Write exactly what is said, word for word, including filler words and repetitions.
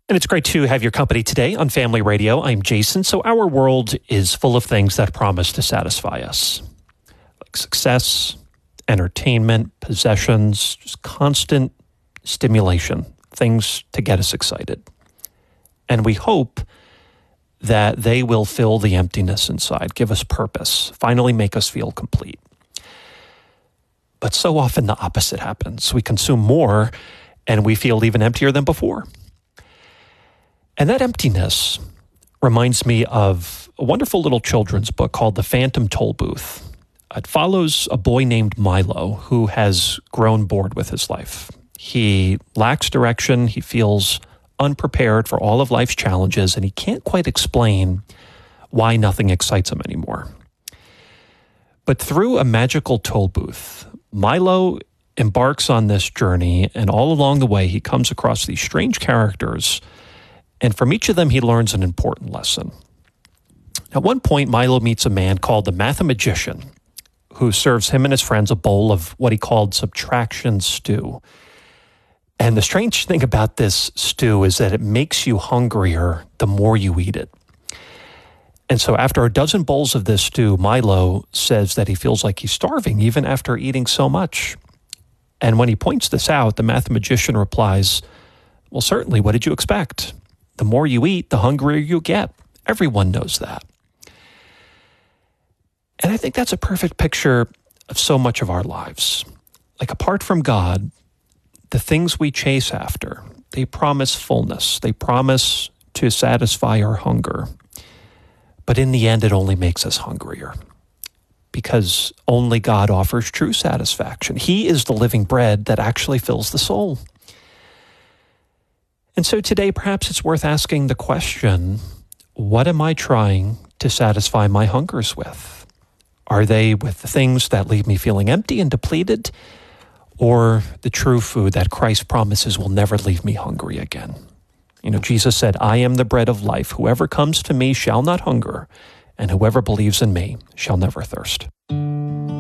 And it's great to have your company today on Family Radio. I'm Jason. So our world is full of things that promise to satisfy us, like success, entertainment, possessions, just constant stimulation, things to get us excited. And we hope that they will fill the emptiness inside, give us purpose, finally make us feel complete. But so often the opposite happens. We consume more and we feel even emptier than before. And that emptiness reminds me of a wonderful little children's book called The Phantom Tollbooth. It follows a boy named Milo who has grown bored with his life. He lacks direction, he feels unprepared for all of life's challenges, and he can't quite explain why nothing excites him anymore. But through a magical toll booth, Milo embarks on this journey, and all along the way he comes across these strange characters, and from each of them he learns an important lesson. At one point, Milo meets a man called the Mathemagician, who serves him and his friends a bowl of what he called subtraction stew. And the strange thing about this stew is that it makes you hungrier the more you eat it. And so after a dozen bowls of this stew, Milo says that he feels like he's starving even after eating so much. And when he points this out, the Mathemagician replies, "Well, certainly, what did you expect? The more you eat, the hungrier you get. Everyone knows that." And I think that's a perfect picture of so much of our lives. Like, apart from God, the things we chase after, they promise fullness. They promise to satisfy our hunger. But in the end, it only makes us hungrier, because only God offers true satisfaction. He is the living bread that actually fills the soul. And so today, perhaps it's worth asking the question, what am I trying to satisfy my hungers with? Are they with the things that leave me feeling empty and depleted, or the true food that Christ promises will never leave me hungry again? You know, Jesus said, "I am the bread of life. Whoever comes to me shall not hunger, and whoever believes in me shall never thirst."